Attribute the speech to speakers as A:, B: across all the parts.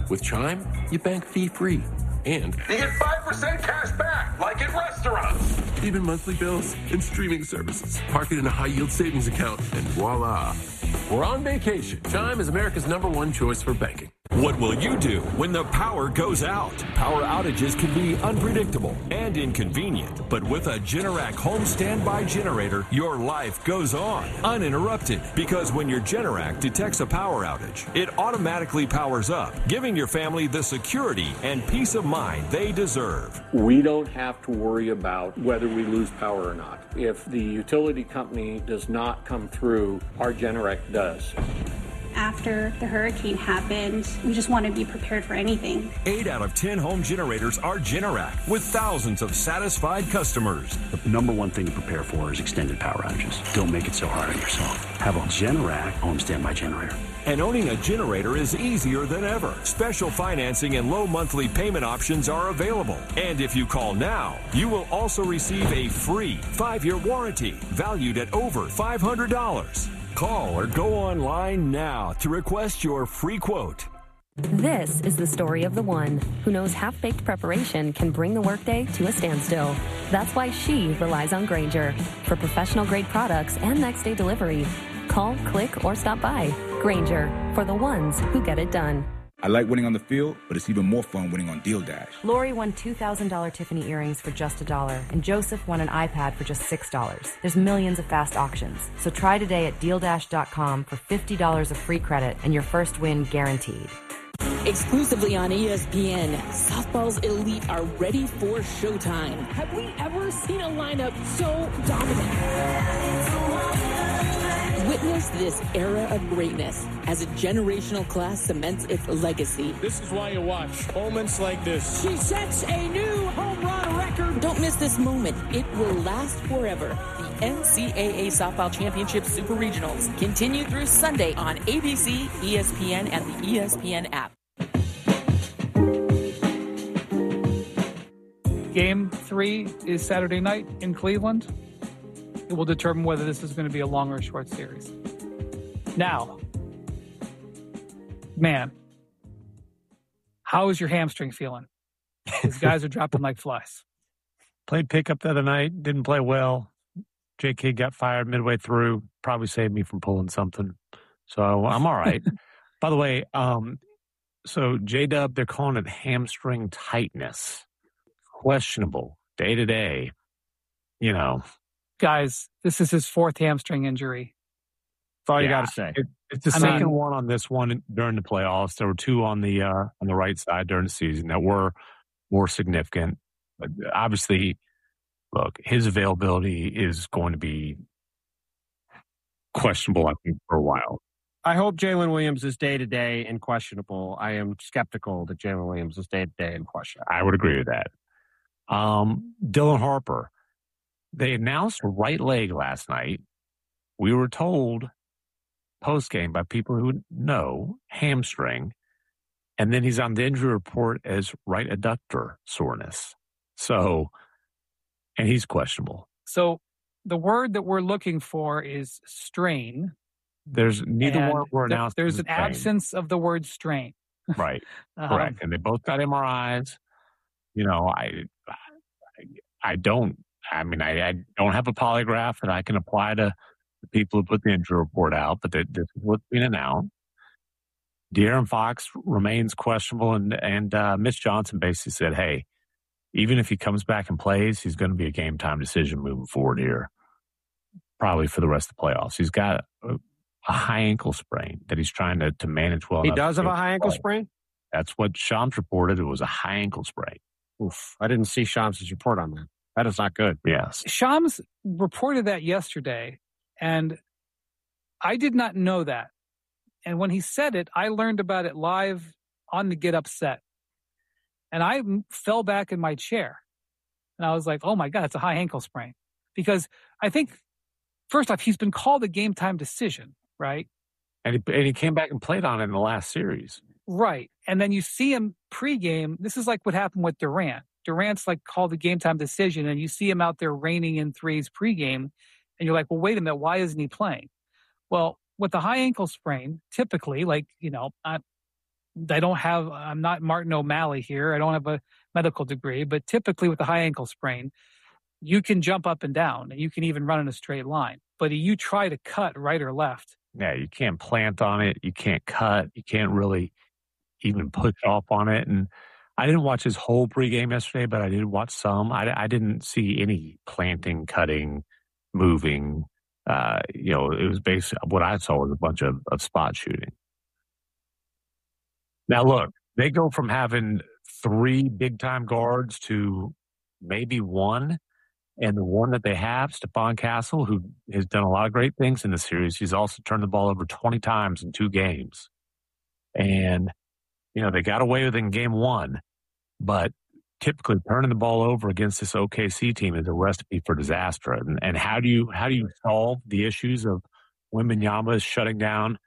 A: With Chime, you bank fee-free. And
B: you get 5% cash back, like at restaurants.
A: Even monthly bills and streaming services. Park it in a high-yield savings account, and voila. We're on vacation. Chime is America's #1 choice for banking.
C: What will you do when the power goes out? Power outages can be unpredictable and inconvenient, but with a Generac home standby generator, your life goes on uninterrupted, because when your Generac detects a power outage, it automatically powers up, giving your family the security and peace of mind they deserve.
D: We don't have to worry about whether we lose power or not. If the utility company does not come through, our Generac does.
E: After the hurricane happened, we just want to be prepared for anything.
C: 8 out of 10 home generators are Generac, with thousands of satisfied customers.
F: The #1 thing to prepare for is extended power outages. Don't make it so hard on yourself. Have a Generac home standby generator.
C: And owning a generator is easier than ever. Special financing and low monthly payment options are available. And if you call now, you will also receive a free 5-year warranty valued at over $500. Call or go online now to request your free quote.
G: This is the story of the one who knows half-baked preparation can bring the workday to a standstill. That's why she relies on Grainger for professional-grade products and next-day delivery. Call, click, or stop by. Grainger, for the ones who get it done.
H: I like winning on the field, but it's even more fun winning on Deal Dash.
I: Lori won $2,000 Tiffany earrings for just $1, and Joseph won an iPad for just $6. There's millions of fast auctions, so try today at DealDash.com for $50 of free credit and your first win guaranteed.
J: Exclusively on ESPN, softball's elite are ready for showtime. Have we ever seen a lineup so dominant? Witness this era of greatness as a generational class cements its legacy.
K: This is why you watch moments like this.
J: She sets a new home run record. Don't miss this moment. It will last forever. The NCAA Softball Championship Super Regionals continue through Sunday on ABC, ESPN, and the ESPN app.
L: Game 3 is Saturday night in Cleveland. It will determine whether this is going to be a long or short series. Now, man, how is your hamstring feeling? These guys are dropping like flies.
M: Played pickup the other night, didn't play well. J.K. got fired midway through, probably saved me from pulling something. So I'm all right. By the way, so J-Dub, they're calling it hamstring tightness. Questionable, day to day, you know.
L: Guys, this is his 4th hamstring injury.
M: That's all you got to say. It's the second one on this one during the playoffs. There were 2 on the right side during the season that were more significant. But obviously, look, his availability is going to be questionable, I think, for a while.
N: I hope Jalen Williams is day-to-day and questionable. I am skeptical that Jalen Williams is day-to-day and questionable.
M: I would agree with that. Dylan Harper. They announced right leg last night. We were told post-game by people who know hamstring, and then he's on the injury report as right adductor soreness. So, and he's questionable.
L: So the word that we're looking for is strain.
M: There's neither one were announced.
L: There's an absence of the word strain.
M: Right. Correct. And they both got MRIs. You know, I don't have a polygraph that I can apply to the people who put the injury report out, but this is what's being announced. De'Aaron Fox remains questionable, and Mitch Johnson basically said, hey, even if he comes back and plays, he's going to be a game-time decision moving forward here, probably for the rest of the playoffs. He's got a high ankle sprain that he's trying to manage well.
N: He does have a high ankle sprain?
M: That's what Shams reported. It was a high ankle sprain.
N: Oof, I didn't see Shams' report on that. That is not good.
M: Yes.
L: Shams reported that yesterday, and I did not know that. And when he said it, I learned about it live on the Get Upset. And I fell back in my chair. And I was like, oh, my God, it's a high ankle sprain. Because I think, first off, he's been called a game-time decision, right?
M: And he came back and played on it in the last series.
L: Right. And then you see him pregame. This is like what happened with Durant. Durant's like called a game-time decision, and you see him out there raining in threes pregame, and you're like, well, wait a minute, why isn't he playing? Well, with the high ankle sprain, typically, like, you know, I'm not Martin O'Malley here. I don't have a medical degree, but typically with a high ankle sprain, you can jump up and down. You can even run in a straight line. But you try to cut right or left.
M: Yeah, you can't plant on it. You can't cut. You can't really even push off on it. And I didn't watch his whole pregame yesterday, but I did watch some. I didn't see any planting, cutting, moving. It was basically what I saw was a bunch of spot shooting. Now, look, they go from having 3 big-time guards to maybe 1. And the one that they have, Stephon Castle, who has done a lot of great things in the series, he's also turned the ball over 20 times in 2 games. And, they got away with it in game 1. But typically turning the ball over against this OKC team is a recipe for disaster. And how do you solve the issues of Wembanyama shutting down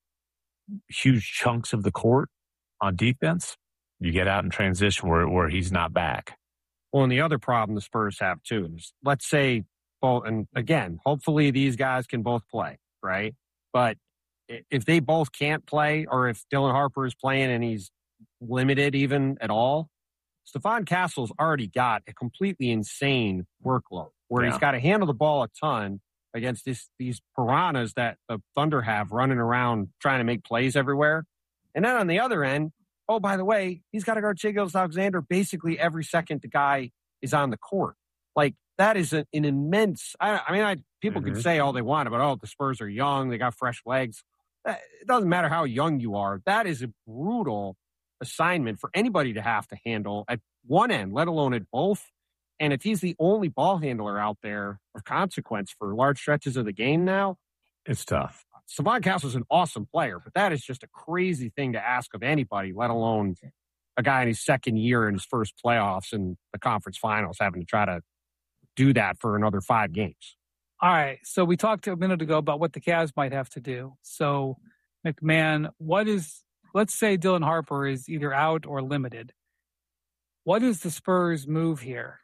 M: huge chunks of the court on defense? You get out in transition where he's not back.
N: Well, and the other problem the Spurs have too is, let's say both, and again, hopefully these guys can both play, right? But if they both can't play, or if Dylan Harper is playing and he's limited even at all, Stephon Castle's already got a completely insane workload where he's got to handle the ball a ton against these piranhas that the Thunder have running around trying to make plays everywhere. And then on the other end, oh, by the way, he's got to guard Shai Gilgeous-Alexander basically every second the guy is on the court. Like, that is an immense... people could say all they want about, the Spurs are young, they got fresh legs. It doesn't matter how young you are. That is a brutal assignment for anybody to have to handle at one end, let alone at both. And if he's the only ball handler out there of consequence for large stretches of the game now,
M: it's tough.
N: Stephon Castle's an awesome player, but that is just a crazy thing to ask of anybody, let alone a guy in his second year in his first playoffs in the conference finals having to try to do that for another 5 games.
L: All right. So we talked a minute ago about what the Cavs might have to do. So, McMahon, let's say Dylan Harper is either out or limited. What is the Spurs' move here?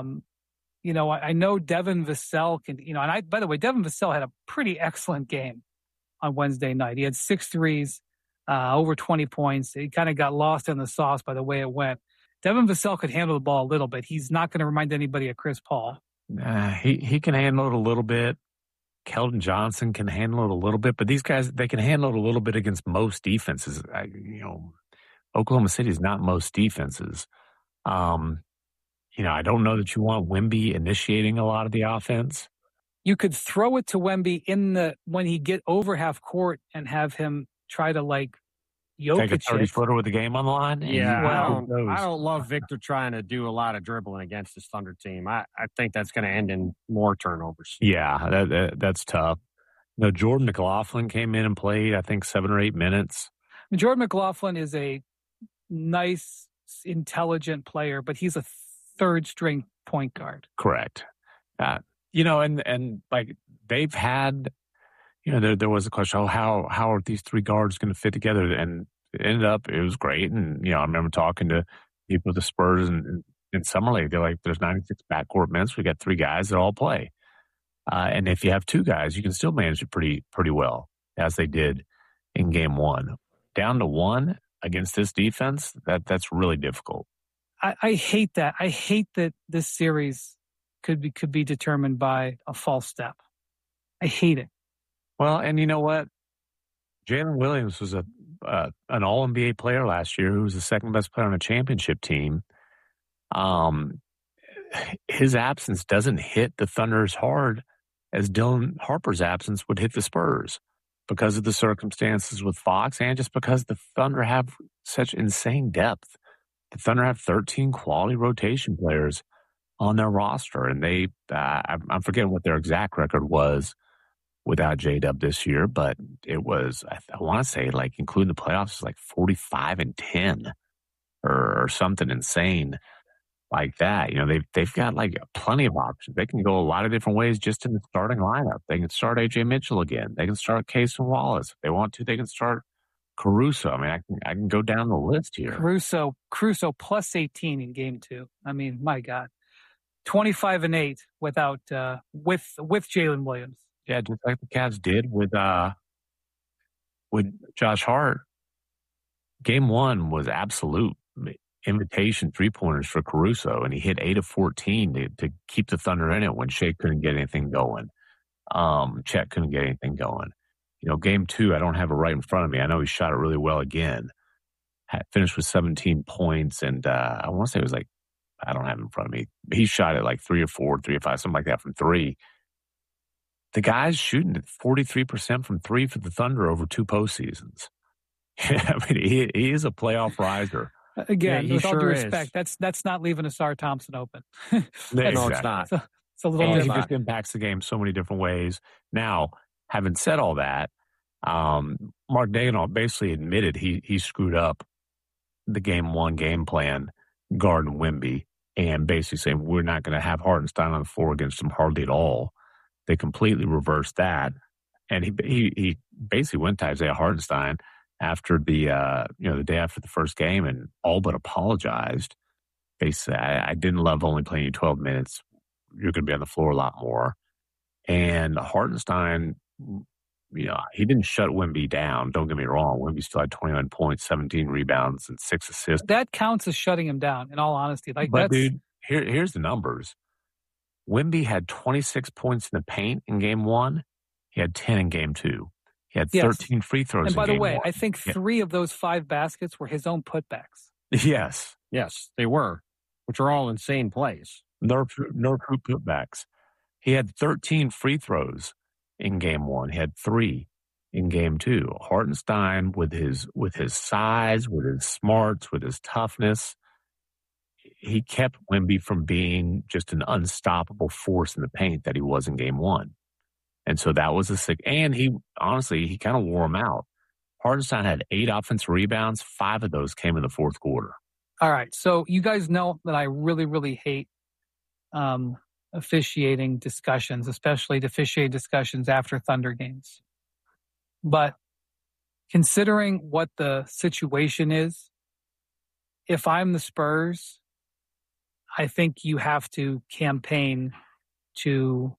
L: I know Devin Vassell can, and by the way, Devin Vassell had a pretty excellent game on Wednesday night. He had 6 threes, over 20 points. He kind of got lost in the sauce by the way it went. Devin Vassell could handle the ball a little bit. He's not going to remind anybody of Chris Paul.
M: He can handle it a little bit. Keldon Johnson can handle it a little bit, but these guys, they can handle it a little bit against most defenses. Oklahoma City is not most defenses. I don't know that you want Wemby initiating a lot of the offense.
L: You could throw it to Wemby when he get over half court and have him try to Jokic.
M: Take a 30-footer with the game on the line?
N: Yeah, I don't love Victor trying to do a lot of dribbling against this Thunder team. I think that's going to end in more turnovers.
M: Yeah, that's tough. Jordan McLaughlin came in and played, I think, 7 or 8 minutes.
L: Jordan McLaughlin is a nice, intelligent player, but he's a third-string point guard.
M: Correct. And they've had... there was a question, how are these 3 guards going to fit together? And it ended up, it was great. And, I remember talking to people at the Spurs and in Summer League, they're like, there's 96 backcourt minutes. We got 3 guys that all play. And if you have 2 guys, you can still manage it pretty well, as they did in game 1. Down to 1 against this defense, that's really difficult.
L: I hate that. I hate that this series could be determined by a false step. I hate it.
M: Well, and you know what? Jalen Williams was an All-NBA player last year who was the second best player on a championship team. His absence doesn't hit the Thunder as hard as Dylan Harper's absence would hit the Spurs because of the circumstances with Fox and just because the Thunder have such insane depth. The Thunder have 13 quality rotation players on their roster, and I'm forgetting what their exact record was without J-Dub this year, but it was, I want to say, including the playoffs, 45-10 or something insane like that. They've got plenty of options. They can go a lot of different ways just in the starting lineup. They can start A.J. Mitchell again. They can start Cason Wallace. If they want to, they can start Caruso. I can go down the list here.
L: Caruso plus 18 in game 2. My God. 25-8 without with Jalen Williams.
M: Yeah, just like the Cavs did with Josh Hart. Game 1 was absolute invitation three-pointers for Caruso, and he hit 8 of 14 to keep the Thunder in it when Shea couldn't get anything going. Chet couldn't get anything going. Game 2, I don't have it right in front of me. I know he shot it really well again. Finished with 17 points, and I want to say it was I don't have it in front of me. He shot it 3 or 4, 3 or 5, something like that from 3. The guy's shooting at 43% from 3 for the Thunder over 2 postseasons. I mean, he is a playoff riser.
L: Again, with all due respect, that's not leaving Asar Thompson open.
M: No,
N: it's not.
L: It's a little
M: and
L: different.
M: He just impacts the game so many different ways. Now, having said all that, Mark Daigneault basically admitted he screwed up the Game 1 game plan guarding Wemby and basically saying we're not going to have Hartenstein on the floor against him hardly at all. They completely reversed that, and he basically went to Isaiah Hartenstein after the day after the first game and all but apologized. Basically, I didn't love only playing you 12 minutes. You're going to be on the floor a lot more. And Hartenstein, he didn't shut Wemby down. Don't get me wrong. Wemby still had 21 points, 17 rebounds, and 6 assists.
L: That counts as shutting him down, in all honesty.
M: But dude, here's the numbers. Wemby had 26 points in the paint in Game 1. He had 10 in Game 2. He had 13 free throws in Game 1.
L: And by the way, I think 3 of those 5 baskets were his own putbacks.
M: Yes.
N: Yes, they were, which are all insane plays.
M: No true putbacks. He had 13 free throws in Game 1. He had 3 in Game 2. Hartenstein, with his size, with his smarts, with his toughness, he kept Wemby from being just an unstoppable force in the paint that he was in Game 1. And so that was and he kind of wore him out. Hartenstein had 8 offensive rebounds. 5 of those came in the fourth quarter.
L: All right. So you guys know that I really, really hate officiating discussions, especially officiating discussions after Thunder games. But considering what the situation is, if I'm the Spurs, I think you have to campaign to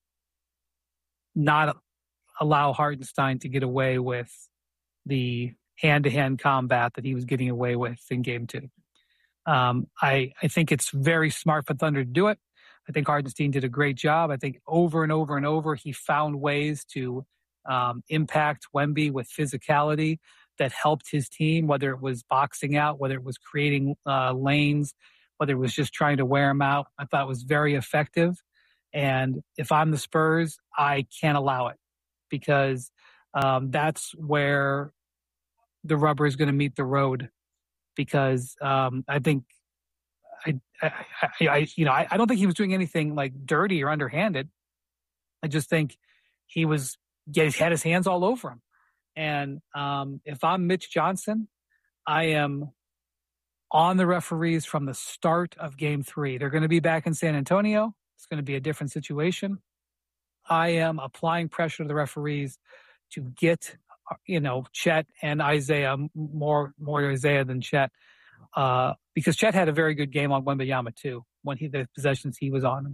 L: not allow Hartenstein to get away with the hand-to-hand combat that he was getting away with in Game 2. I think it's very smart for Thunder to do it. I think Hartenstein did a great job. I think over and over and over, he found ways to impact Wemby with physicality that helped his team, whether it was boxing out, whether it was creating lanes, whether it was just trying to wear him out. I thought it was very effective. And if I'm the Spurs, I can't allow it because that's where the rubber is going to meet the road. Because I think I don't think he was doing anything dirty or underhanded. I just think he had his hands all over him. And if I'm Mitch Johnson, I am on the referees from the start of Game 3. They're going to be back in San Antonio. It's going to be a different situation. I am applying pressure to the referees to get Chet and Isaiah, more Isaiah than Chet, because Chet had a very good game on Wembanyama too, when the possessions he was on.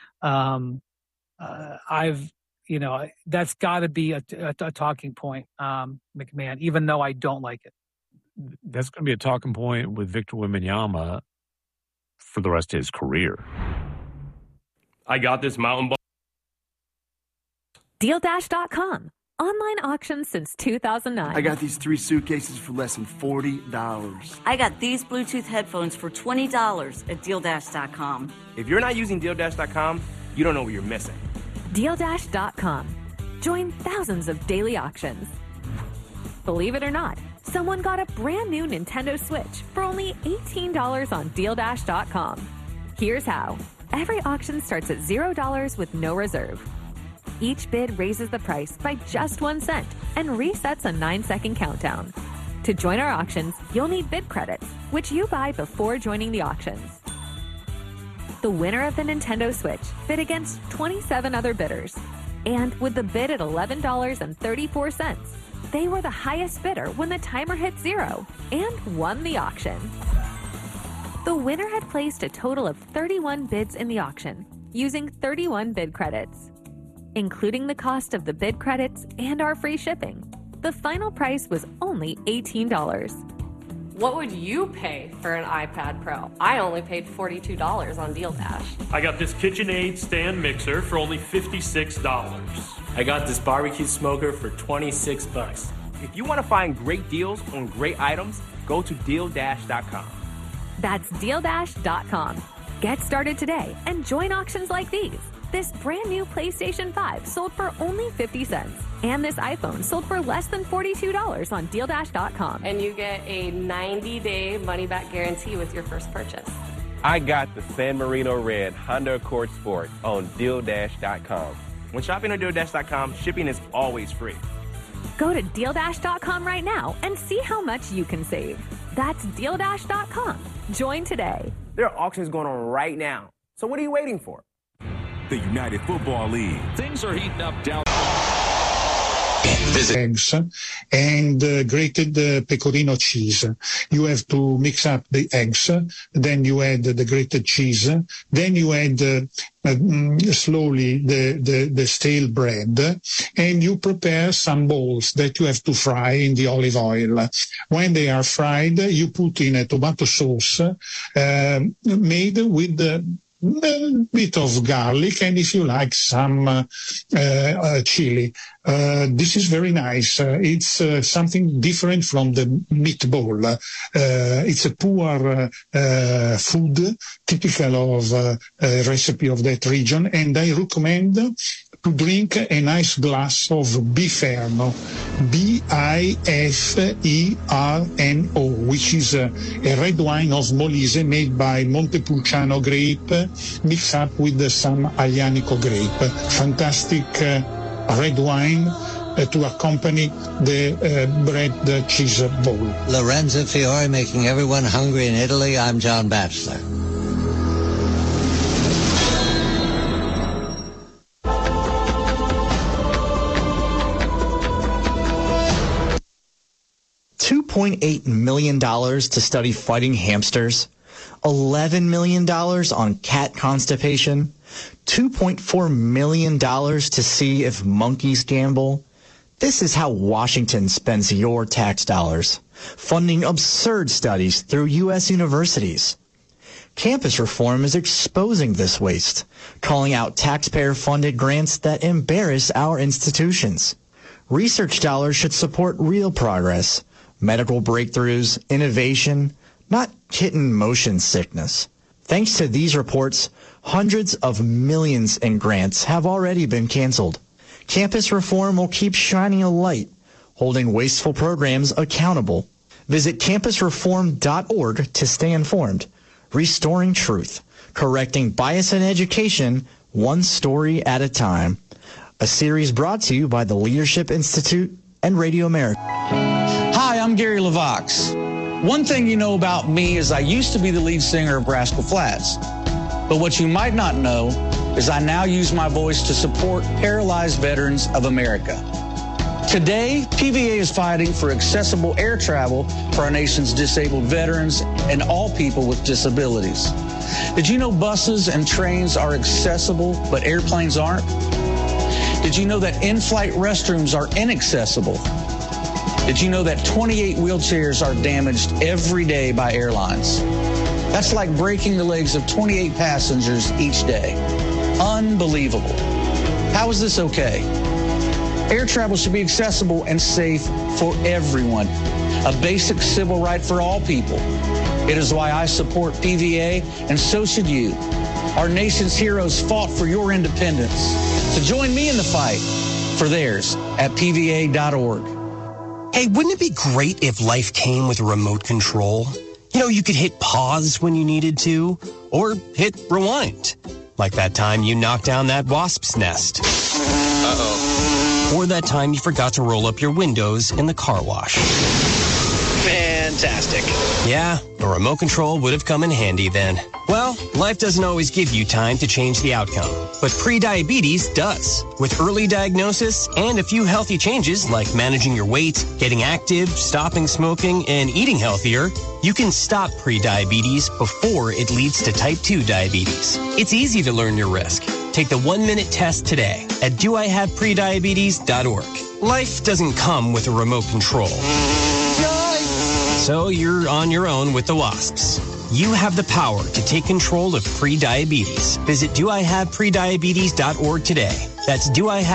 L: That's got to be a talking point, McMahon, even though I don't like it.
M: That's going to be a talking point with Victor Wembanyama for the rest of his career.
O: I got this mountain bike.
G: DealDash.com. Online auctions since 2009.
P: I got these 3 suitcases for less than $40.
Q: I got these Bluetooth headphones for $20 at DealDash.com.
O: If you're not using DealDash.com, you don't know what you're missing.
G: DealDash.com. Join thousands of daily auctions. Believe it or not, someone got a brand new Nintendo Switch for only $18 on DealDash.com. Here's how. Every auction starts at $0 with no reserve. Each bid raises the price by just 1 cent and resets a 9-second countdown. To join our auctions, you'll need bid credits, which you buy before joining the auctions. The winner of the Nintendo Switch bid against 27 other bidders. And with the bid at $11.34, they were the highest bidder when the timer hit 0 and won the auction. The winner had placed a total of 31 bids in the auction, using 31 bid credits. Including the cost of the bid credits and our free shipping, the final price was only $18.
R: What would you pay for an iPad Pro? I only paid $42 on Deal Dash.
S: I got this KitchenAid stand mixer for only $56.
O: I got this barbecue smoker for $26. If you want to find great deals on great items, go to DealDash.com.
G: That's DealDash.com. Get started today and join auctions like these. This brand new PlayStation 5 sold for only 50 cents. And this iPhone sold for less than $42 on DealDash.com.
R: And you get a 90-day money-back guarantee with your first purchase.
O: I got the San Marino Red Honda Accord Sport on DealDash.com. When shopping on DealDash.com, shipping is always free.
G: Go to DealDash.com right now and see how much you can save. That's DealDash.com. Join today.
O: There are auctions going on right now. So what are you waiting for?
H: The United Football League.
C: Things are heating up down.
T: Eggs and grated pecorino cheese. You have to mix up the eggs, then you add the grated cheese, then you add slowly the stale bread, and you prepare some balls that you have to fry in the olive oil. When they are fried, you put in a tomato sauce made with a bit of garlic, and if you like, some chili. This is very nice. It's something different from the meatball. It's a poor food, typical of a recipe of that region, and I recommend to drink a nice glass of Biferno, Biferno, which is a red wine of Molise made by Montepulciano grape, mixed up with some Aglianico grape. Fantastic red wine to accompany the bread cheese bowl.
U: Lorenzo Fiore making everyone hungry in Italy. I'm John Batchelor.
V: $2.8 million to study fighting hamsters, $11 million on cat constipation, $2.4 million to see if monkeys gamble. This is how Washington spends your tax dollars, funding absurd studies through U.S. universities. Campus reform is exposing this waste, calling out taxpayer-funded grants that embarrass our institutions. Research dollars should support real progress, medical breakthroughs, innovation, not kitten motion sickness. Thanks to these reports, hundreds of millions in grants have already been canceled. Campus reform will keep shining a light, holding wasteful programs accountable. Visit campusreform.org to stay informed. Restoring truth, correcting bias in education, one story at a time. A series brought to you by the Leadership Institute and Radio America.
W: Hi, I'm Gary LaVox. One thing you know about me is I used to be the lead singer of Rascal Flatts. But what you might not know is I now use my voice to support paralyzed veterans of America. Today, PVA is fighting for accessible air travel for our nation's disabled veterans and all people with disabilities. Did you know buses and trains are accessible, but airplanes aren't? Did you know that in-flight restrooms are inaccessible? Did you know that 28 wheelchairs are damaged every day by airlines? That's like breaking the legs of 28 passengers each day. Unbelievable. How is this okay? Air travel should be accessible and safe for everyone, a basic civil right for all people. It is why I support PVA, and so should you. Our nation's heroes fought for your independence. So join me in the fight for theirs at PVA.org.
X: Hey, wouldn't it be great if life came with a remote control? You know, you could hit pause when you needed to, or hit rewind. Like that time you knocked down that wasp's nest. Uh-oh. Or that time you forgot to roll up your windows in the car wash. Fantastic. Yeah, a remote control would have come in handy then. Well, life doesn't always give you time to change the outcome, but prediabetes does. With early diagnosis and a few healthy changes like managing your weight, getting active, stopping smoking, and eating healthier, you can stop prediabetes before it leads to type 2 diabetes. It's easy to learn your risk. Take the 1-minute test today at doihaveprediabetes.org. Life doesn't come with a remote control. So you're on your own with the wasps. You have the power to take control of prediabetes. Visit doihaveprediabetes.org today. That's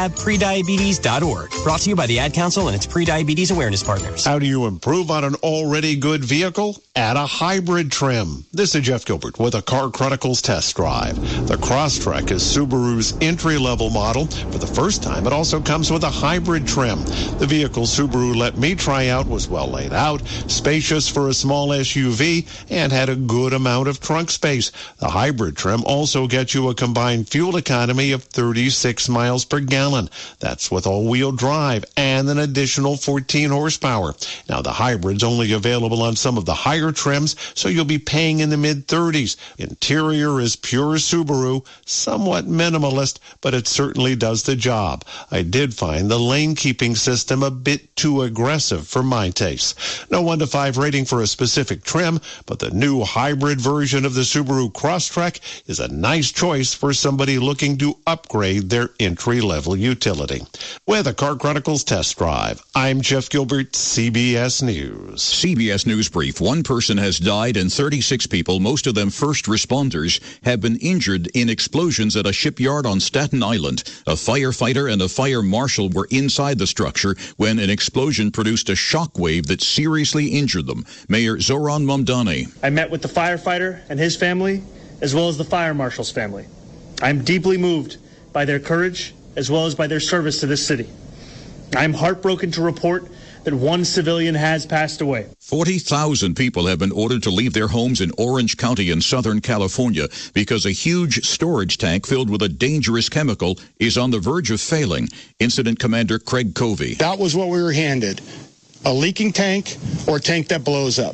X: doihaveprediabetes.org. Brought to you by the Ad Council and its Prediabetes Awareness Partners.
A: How do you improve on an already good vehicle? Add a hybrid trim. This is Jeff Gilbert with a Car Chronicles test drive. The Crosstrek is Subaru's entry-level model. For the first time, it also comes with a hybrid trim. The vehicle Subaru let me try out was well laid out, spacious for a small SUV, and had a good amount of trunk space. The hybrid trim also gets you a combined fuel economy of 36 miles per gallon. That's with all-wheel drive and an additional 14 horsepower. Now, the hybrid's only available on some of the higher trims, so you'll be paying in the mid-30s. Interior is pure Subaru, somewhat minimalist, but it certainly does the job. I did find the lane-keeping system a bit too aggressive for my taste. No 1 to 5 rating for a specific trim, but the new hybrid version of the Subaru Crosstrek is a nice choice for somebody looking to upgrade their entry-level utility. With a Car Chronicles test drive, I'm Jeff Gilbert, CBS News.
B: CBS News Brief. One person has died and 36 people, most of them first responders, have been injured in explosions at a shipyard on Staten Island. A firefighter and a fire marshal were inside the structure when an explosion produced a shockwave that seriously injured them. Mayor Zoran Mamdani.
D: I met with the firefighter and his family, as well as the fire marshal's family. I'm deeply moved by their courage, as well as by their service to this city. I'm heartbroken to report that one civilian has passed away.
B: 40,000 people have been ordered to leave their homes in Orange County in Southern California because a huge storage tank filled with a dangerous chemical is on the verge of failing. Incident Commander Craig Covey.
E: That was what we were handed, a leaking tank or a tank that blows up.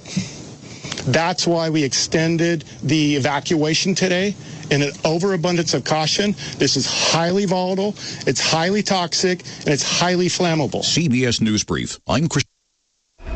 E: That's why we extended the evacuation today. In an overabundance of caution, this is highly volatile, it's highly toxic, and it's highly flammable.
B: CBS News Brief. I'm Chris.